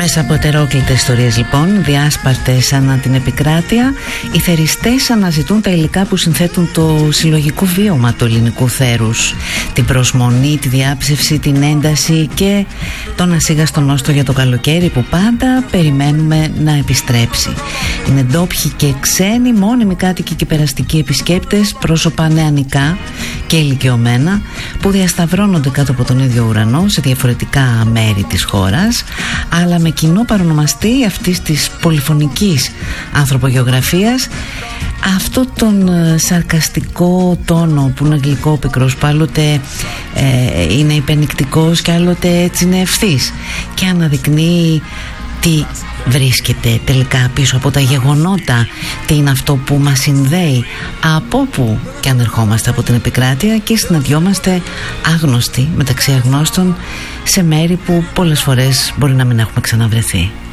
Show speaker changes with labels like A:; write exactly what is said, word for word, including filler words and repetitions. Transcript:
A: Μέσα από ετερόκλητες ιστορίες λοιπόν, διάσπαρτες ανά την επικράτεια, οι θεριστές αναζητούν τα υλικά που συνθέτουν το συλλογικό βίωμα του ελληνικού θέρους. Την προσμονή, τη διάψευση, την ένταση και τον ασίγαστο νόστο για το καλοκαίρι που πάντα περιμένουμε να επιστρέψει. Είναι ντόπιοι και ξένοι, μόνιμοι κάτοικοι και περαστικοί επισκέπτες, πρόσωπα νεανικά και ηλικιωμένα που διασταυρώνονται κάτω από τον ίδιο ουρανό σε διαφορετικά μέρη της χώρας, αλλά με κοινό παρονομαστή αυτής της πολυφωνικής ανθρωπογεωγραφίας αυτό τον σαρκαστικό τόνο που είναι γλυκό πικρός, που άλλοτε ε, είναι υπενικτικός και άλλοτε έτσι είναι ευθύς και αναδεικνύει τι βρίσκεται τελικά πίσω από τα γεγονότα, τι είναι αυτό που μας συνδέει από που και αν ερχόμαστε από την επικράτεια και συναντιόμαστε άγνωστοι μεταξύ αγνώστων σε μέρη που πολλές φορές μπορεί να μην έχουμε ξαναβρεθεί.